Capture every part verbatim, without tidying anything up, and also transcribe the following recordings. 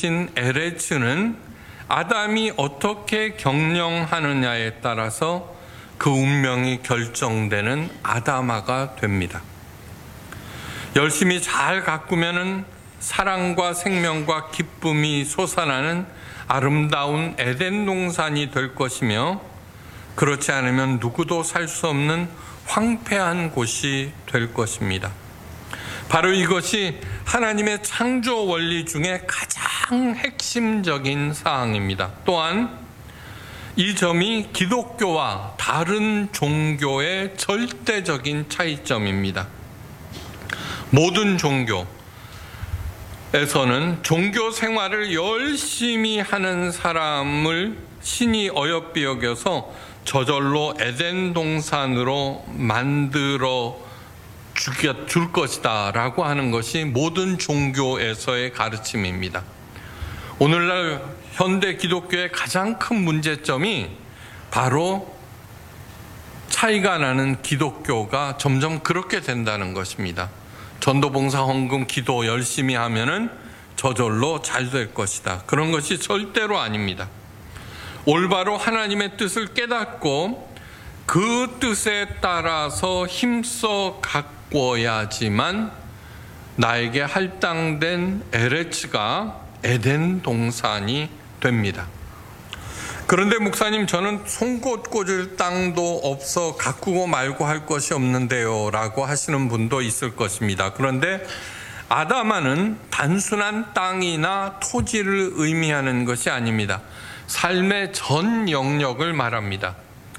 만드신 에레츠는 아담이 어떻게 경영하느냐에 따라서 그 운명이 결정되는 아담아가 됩니다. 열심히 잘 가꾸면은 사랑과 생명과 기쁨이 솟아나는 아름다운 에덴 동산이 될 것이며, 그렇지 않으면 누구도 살 수 없는 황폐한 곳이 될 것입니다. 바로 이것이 하나님의 창조 원리 중에 가장 핵심적인 사항입니다. 또한 이 점이 기독교와 다른 종교의 절대적인 차이점입니다. 모든 종교에서는 종교 생활을 열심히 하는 사람을 신이 어여삐 여겨서 저절로 에덴 동산으로 만들어 줄 것이다 라고 하는 것이 모든 종교에서의 가르침입니다. 오늘날 현대 기독교의 가장 큰 문제점이 바로 차이가 나는 기독교가 점점 그렇게 된다는 것입니다. 전도봉사, 헌금, 기도 열심히 하면은 저절로 잘 될 것이다. 그런 것이 절대로 아닙니다. 올바로 하나님의 뜻을 깨닫고 그 뜻에 따라서 힘써 가꿔야지만 나에게 할당된 에레츠가 에덴 동산이 됩니다. 그런데 목사님, 저는 송곳 꽂을 땅도 없어 가꾸고 말고 할 것이 없는데요 라고 하시는 분도 있을 것입니다. 그런데 아담아는 단순한 땅이나 토지를 의미하는 것이 아닙니다. 삶의 전 영역을 말합니다.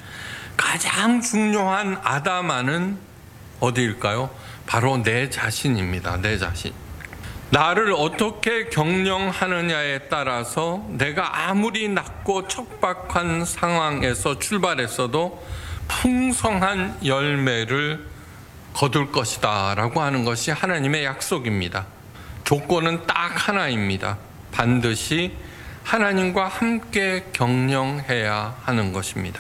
가장 중요한 아담아는 어디일까요? 바로 내 자신입니다. 내 자신. 나를 어떻게 경영하느냐에 따라서 내가 아무리 낮고 척박한 상황에서 출발했어도 풍성한 열매를 거둘 것이다 라고 하는 것이 하나님의 약속입니다. 조건은 딱 하나입니다. 반드시 하나님과 함께 경영해야 하는 것입니다.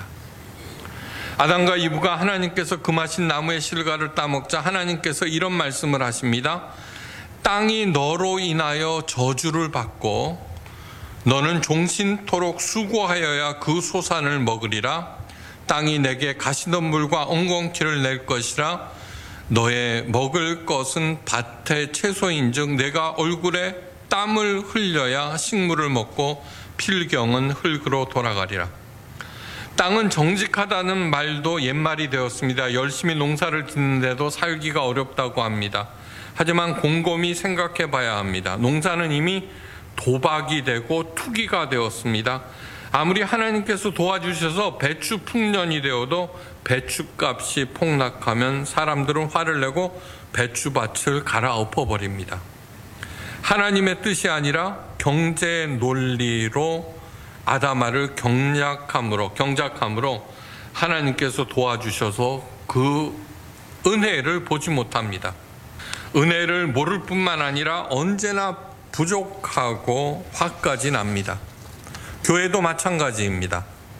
아담과 이브가 하나님께서 금하신 나무의 실과를 따먹자 하나님께서 이런 말씀을 하십니다. 땅이 너로 인하여 저주를 받고 너는 종신토록 수고하여야 그 소산을 먹으리라. 땅이 내게 가시덤불과 엉겅퀴를 낼 것이라. 너의 먹을 것은 밭의 채소인즉 내가 얼굴에 땀을 흘려야 식물을 먹고 필경은 흙으로 돌아가리라. 땅은 정직하다는 말도 옛말이 되었습니다. 열심히 농사를 짓는데도 살기가 어렵다고 합니다. 하지만 곰곰이 생각해 봐야 합니다. 농사는 이미 도박이 되고 투기가 되었습니다. 아무리 하나님께서 도와주셔서 배추 풍년이 되어도 배추값이 폭락하면 사람들은 화를 내고 배추밭을 갈아엎어 버립니다. 하나님의 뜻이 아니라 경제 논리로 아담아를 경작함으로 경작함으로 하나님께서 도와주셔서 그 은혜를 보지 못합니다. 은혜를 모를 뿐만 아니라 언제나 부족하고 화까지 납니다. 교회도 마찬가지입니다.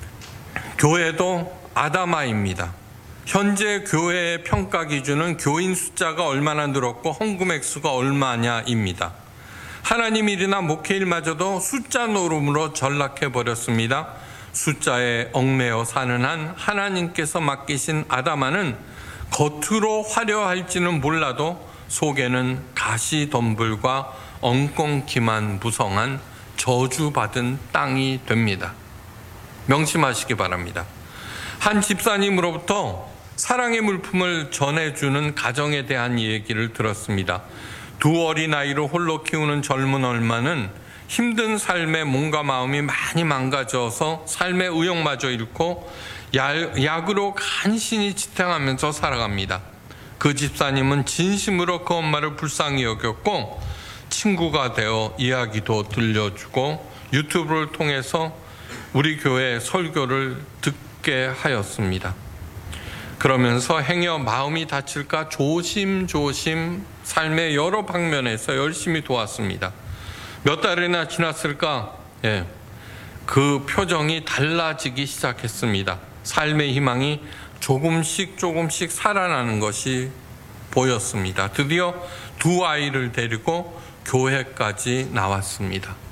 교회도 아담아입니다. 현재 교회의 평가 기준은 교인 숫자가 얼마나 늘었고 헌금 액수가 얼마냐입니다. 하나님 일이나 목회일마저도 숫자 노름으로 전락해 버렸습니다. 숫자에 얽매여 사는 한 하나님께서 맡기신 아담아는 겉으로 화려할지는 몰라도 속에는 가시덤불과 엉겅퀴만 무성한 저주받은 땅이 됩니다. 명심하시기 바랍니다. 한 집사님으로부터 사랑의 물품을 전해주는 가정에 대한 얘기를 들었습니다. 두 어린아이를 홀로 키우는 젊은 얼마는 힘든 삶에 몸과 마음이 많이 망가져서 삶의 의욕마저 잃고 약으로 간신히 지탱하면서 살아갑니다. 그 집사님은 진심으로 그 엄마를 불쌍히 여겼고 친구가 되어 이야기도 들려주고 유튜브를 통해서 우리 교회 설교를 듣게 하였습니다. 그러면서 행여 마음이 다칠까 조심조심 삶의 여러 방면에서 열심히 도왔습니다. 몇 달이나 지났을까? 예, 그 표정이 달라지기 시작했습니다. 삶의 희망이 조금씩 조금씩 살아나는 것이 보였습니다. 드디어 두 아이를 데리고 교회까지 나왔습니다.